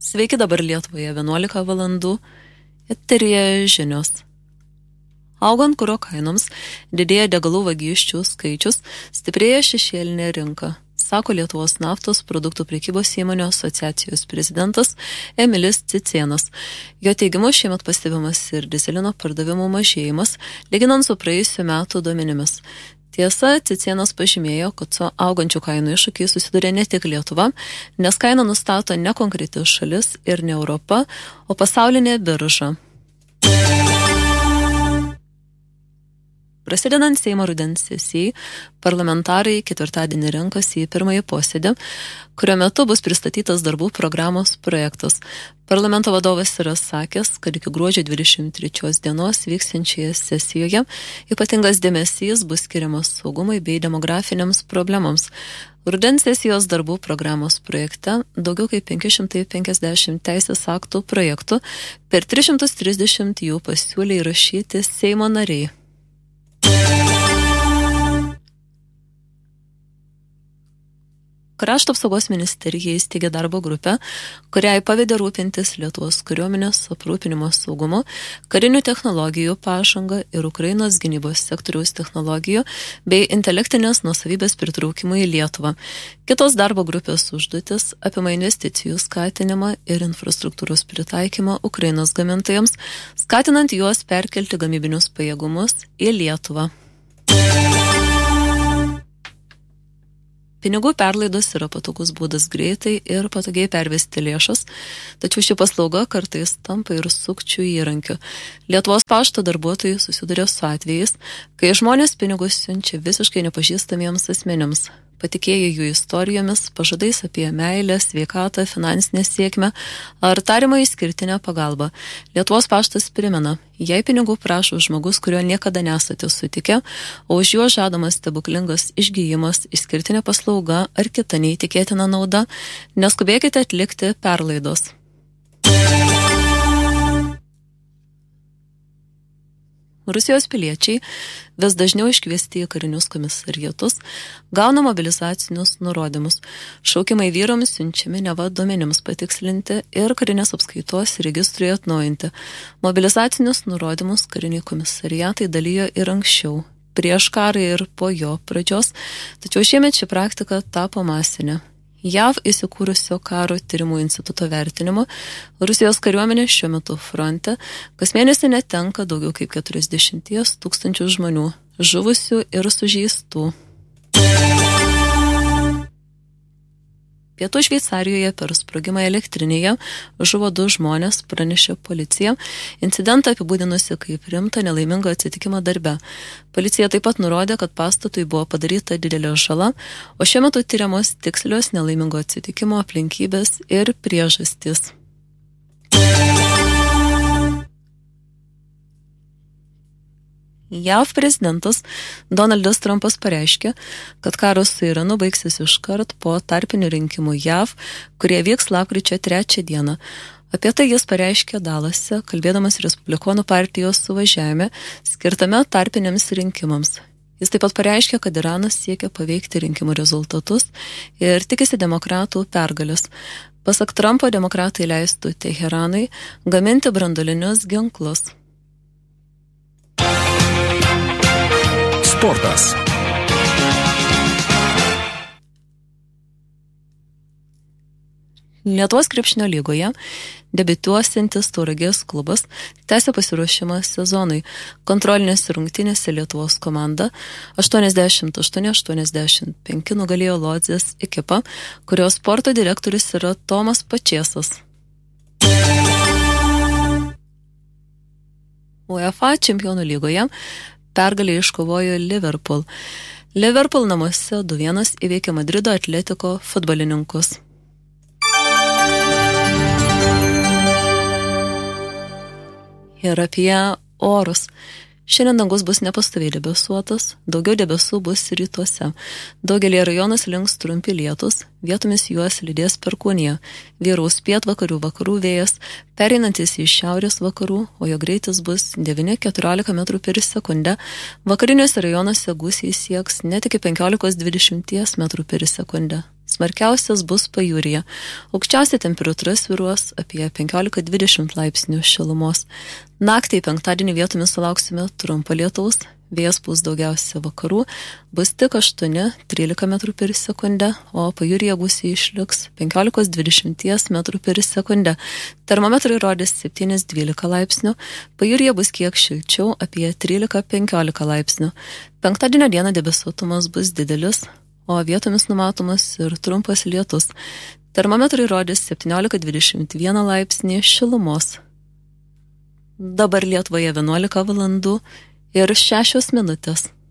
Sveiki, dabar Lietuvoje 11 valandų, eteryje žinios. Augant kuro kainoms, didėja degalų vagysčių skaičius, stiprėja šešėlinė rinka, sako Lietuvos naftos produktų prekybos įmonių asociacijos prezidentas Emilis Cicėnas. Jo teigimu šiemet pastebimas ir dizelino pardavimų mažėjimas, lyginant su praėjusiu metų duomenimis. Tiesa, Cicėnas pažymėjo, kad su augančių kainų iššūkiai susiduria ne tik Lietuva, nes kainą nustato ne konkreti šalis ir ne Europa, o pasaulinė birža. Prasidedant Seimo rudens sesijai, parlamentarai ketvirtadienį renkasi į pirmąjį posėdį, kurio metu bus pristatytas darbų programos projektas. Parlamento vadovas yra sakęs, kad iki gruodžio 23 dienos vyksiančioje sesijoje ypatingas dėmesys bus skiriamas saugumui bei demografiniams problemams. Rudens sesijos darbų programos projekte daugiau kaip 550 teisės aktų projektų, per 330 jų pasiūlė įrašyti Seimo nariai. Krašto apsaugos ministerija įsteigė darbo grupę, kuriai pavedė rūpintis Lietuvos kariuomenės aprūpinimo saugumu, karinių technologijų pažanga ir Ukrainos gynybos sektoriaus technologijų bei intelektinės nuosavybės pritraukimų į Lietuvą. Kitos darbo grupės užduotis apima investicijų skatinimą ir infrastruktūros pritaikymą Ukrainos gamintojams, skatinant juos perkelti gamybinius pajėgumus į Lietuvą. Pinigų perlaidos yra patogus būdas greitai ir patogiai pervesti lėšas, tačiau ši paslauga kartais tampa ir sukčių įrankiu. Lietuvos pašto darbuotojai susiduria su atvejais, kai žmonės pinigus siunčia visiškai nepažįstamiems asmenims, patikėję jų istorijomis, pažadais apie meilę, sveikatą, finansinę sėkmę ar tariamą išskirtinę pagalbą. Lietuvos paštas primena, jei pinigų prašo žmogus, kurio niekada nesate sutikę, o už juo žadamas stebuklingas išgijimas, išskirtinė paslauga ar kita neįtikėtina nauda, neskubėkite atlikti perlaidos. Rusijos piliečiai vis dažniau iškviesti į karinius komisariatus, gauna mobilizacinius nurodymus. Šaukimai vyrams siunčiami neva duomenims patikslinti ir karinės apskaitos registrui atnaujinti. Mobilizacinius nurodymus kariniai komisariatai dalijo ir anksčiau, prieš karą ir po jo pradžios, tačiau šiemet ši praktika tapo masinė. JAV įsikūrusio karo tyrimų instituto vertinimu, Rusijos kariuomenė šiuo metu fronte kas mėnesį netenka daugiau kaip 40 000 žmonių, žuvusių ir sužeistų. Pietų Šveicarijoje per sprogimą elektrinėje žuvo 2 žmonės, pranešė policija, incidentą apibūdinusi kaip rimtą nelaimingą atsitikimą darbe. Policija taip pat nurodė, kad pastatui buvo padaryta didelė žala, o šiuo metu tyriamos tikslios nelaimingo atsitikimo aplinkybės ir priežastys. JAV prezidentas Donaldas Trumpas pareiškė, kad karas su Iranu baigsis iškart po tarpinių rinkimų JAV, kurie vyks lapkričio 3 dieną. Apie tai jis pareiškė Dalase, kalbėdamas Respublikonų partijos suvažiavime, skirtame tarpiniams rinkimams. Jis taip pat pareiškė, kad Iranas siekia paveikti rinkimų rezultatus ir tikisi demokratų pergalės. Pasak Trumpo, demokratai leistų Teheranui gaminti branduolinius ginklus. Sportas. Lietuvos krepšinio lygoje debiutuosiantis Tauragės klubas tęsia pasiruošimą sezonui. Kontrolinėse rungtynėse Lietuvos komanda 88-85 nugalėjo Lodzės ekipą, kurios sporto direktorius yra Tomas Pačėsas. UEFA čempionų lygoje pergalę iškovojo Liverpool. Liverpool namuose 2-1 įveikė Madrido Atletiko futbolininkus. Ir apie orus. Šiandien dangus bus nepastoviai debesuotas, daugiau debesų bus rytuose. Daugelį rajonų slinks trumpi lietus, vietomis juos lydės perkūnija. Vyraus pietvakarių vakarų vėjas, pereinantis į šiaurės vakarų, o jo greitis bus 9-14 metrų per sekundę. Vakariniuose rajonuose gūsiai sieks net iki 15-20 metrų per sekundę. Smarkiausias bus pajūryje. Aukščiausia temperatūra svyruos apie 15-20 laipsnių šilumos. Naktį penktadienį vietomis sulauksime trumpo lietaus. Vėjas pūs daugiausia vakarų, bus tik 8-13 metrų per sekundę, o pajūryje gūsiai išliks 15-20 metrų per sekundę. Termometrai rodys 7-12 laipsnių, pajūryje bus kiek šilčiau, apie 13-15 laipsnių. Penktadienio dieną debesuotumas bus didelis, o vietomis numatomas ir trumpas lietus. Termometrai rodys 17-21 laipsnį šilumos. Dabar Lietuvoje 11 valandų ir 6 minutės.